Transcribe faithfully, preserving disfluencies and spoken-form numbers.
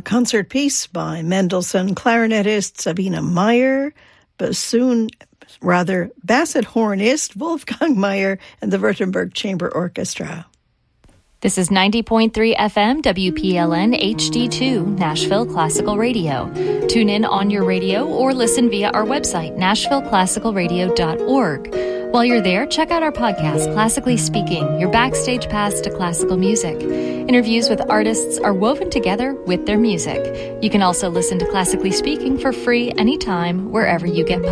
concert piece by Mendelssohn clarinetist Sabine Meyer, bassoon, rather basset hornist Wolfgang Meyer, and the Württemberg Chamber Orchestra. This is ninety point three F M W P L N H D two, Nashville Classical Radio. Tune in on your radio or listen via our website, nashville classical radio dot org. While you're there, check out our podcast, Classically Speaking, your backstage pass to classical music. Interviews with artists are woven together with their music. You can also listen to Classically Speaking for free anytime, wherever you get podcasts.